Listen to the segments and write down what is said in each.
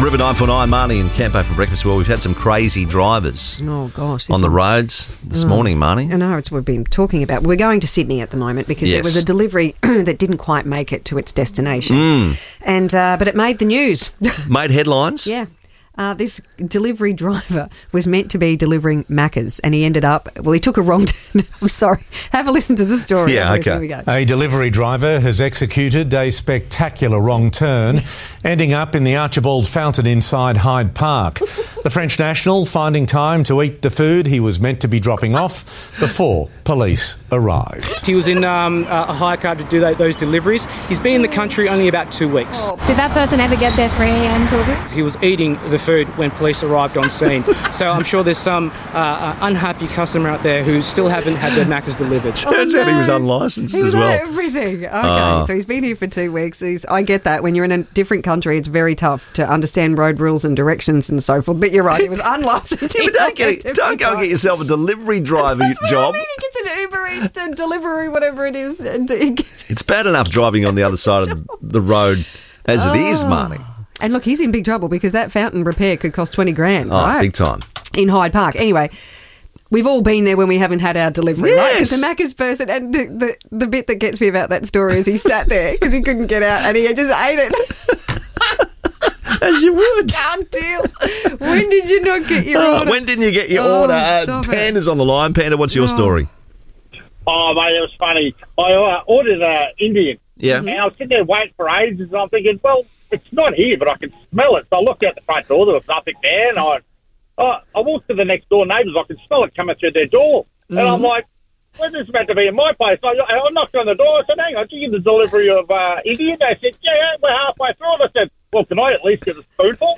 River 949, Marnie and Campo for breakfast. Well, we've had some crazy drivers Oh, gosh. on the roads this morning, Marnie. I know, it's what we've been talking about. We're going to Sydney at the moment because there Yes. was a delivery that didn't quite make it to its destination. And but it made the news. Made headlines. Yeah. This delivery driver was meant to be delivering Maccas and he ended up, well, he took a wrong turn. I'm sorry. Have a listen to the story. Yeah, okay. Here we go. A delivery driver has executed a spectacular wrong turn, ending up in the Archibald Fountain inside Hyde Park. The French national finding time to eat the food he was meant to be dropping off before police arrived. He was in a hire car to do those deliveries. He's been in the country only about 2 weeks. Did that person ever get their 3 a.m. delivery? He was eating the food when police arrived on scene. So I'm sure there's some unhappy customer out there who still haven't had their Maccas delivered. Turns out he was unlicensed He was as well. everything. Okay, so he's been here for 2 weeks. I get that. When you're in a different country, it's very tough to understand road rules and directions and so forth. But you're right, he was unlicensed. Yeah, but don't go and get yourself a delivery driver job. He gets an Uber Eats to delivery, whatever it is. And It's bad enough driving on the other side of the road as it is, Marnie. And look, he's in big trouble because that fountain repair could cost 20 grand, Oh, right? big time. In Hyde Park. Anyway, we've all been there when we haven't had our delivery, right? Yes. Because the Macca's person, and the bit that gets me about that story is he sat there because he couldn't get out and he just ate it. As you would. Can't deal. When did you not get your order? When didn't you get your Oh, order? stop it. Panda's on the line. Panda, what's your story? Oh, mate, it was funny. I ordered Indian. Yeah. And I was sitting there waiting for ages, and I'm thinking, well, it's not here, but I can smell it. So I looked out the front door. There was nothing there. And I walked to the next door neighbours. I could smell it coming through their door. And I'm like, where's this meant to be in my place? So I knocked on the door. I said, hang on, do you get the delivery of Indian? They said, yeah, we're halfway through it. I said, well, can I at least get a spoonful?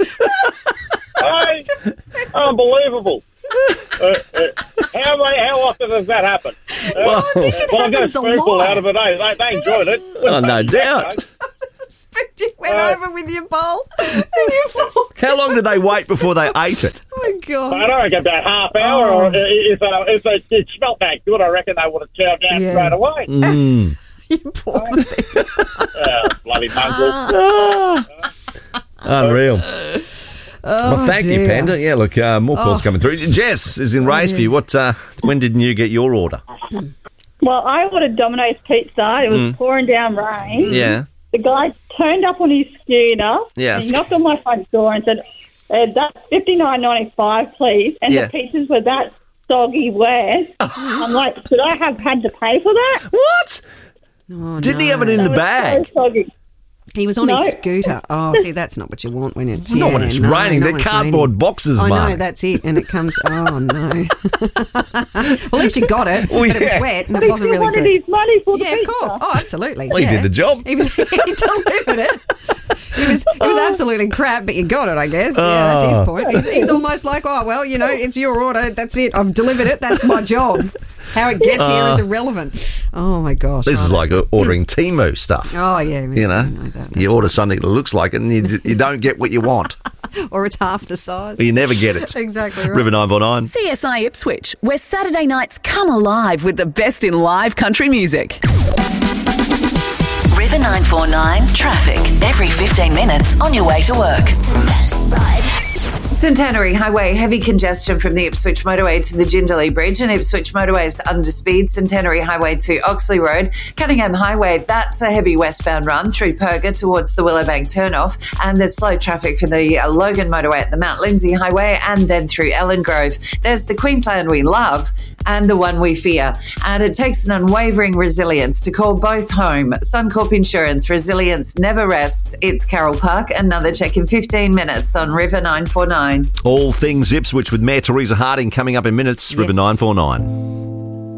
Hey, unbelievable. How often does that happen? Well, I think it Well, I got a happens a spoonful lot. out of it. They enjoyed it. Oh, no doubt. You went over with your bowl and your fork. How long did they wait before they ate it? Oh, my God. I don't reckon about half hour, or if it smelled that good, I reckon they would have chowed down Yeah. straight away. You poor thing. Bloody mongrel. Unreal. Well, thank you, dear. Panda. Yeah, look, more calls coming through. Jess is in Raceview. When didn't you get your order? Well, I ordered Domino's pizza. It was pouring down rain. Yeah. The guy turned up on his scooter. Yeah. And he knocked on my front door and said, that's $59.95, please. And Yeah. the pizzas were that soggy wet. I'm like, should I have had to pay for that? What? Oh, Didn't he no. have it in the It was bag? so soggy. He was on No. his scooter. Oh, see, that's not what you want when it's... Not when it's raining. They're cardboard boxes, I Mark. know, that's it. And it comes... Oh, no. Well, at least you got it, Well, but it was yeah. wet and But it he wasn't still really wanted good. his money for the Yeah, of pizza. course. Oh, absolutely. Well, he yeah. did the job. He delivered it. It was absolutely crap, but you got it, I guess. Yeah, that's his point. He's almost like, oh, well, you know, it's your order. That's it. I've delivered it. That's my job. How it gets here is irrelevant. Oh, my gosh. This is like ordering Temu stuff. Oh, yeah. You know, you order something that looks like it and you don't get what you want. Or it's half the size. You never get it. Exactly right. River 949. CSI Ipswich, where Saturday nights come alive with the best in live country music. River 949 traffic every 15 minutes on your way to work. Centenary Highway, heavy congestion from the Ipswich Motorway to the Jindalee Bridge, and Ipswich Motorway's under speed. Centenary Highway to Oxley Road. Cunningham Highway, that's a heavy westbound run through Perga towards the Willowbank turnoff, and there's slow traffic for the Logan Motorway at the Mount Lindsay Highway, and then through Ellen Grove. There's the Queensland we love and the one we fear, and it takes an unwavering resilience to call both home. Suncorp Insurance, resilience never rests. It's Carol Park. Another check in 15 minutes on River 949. All things Ipswich with Mayor Teresa Harding coming up in minutes. River 949.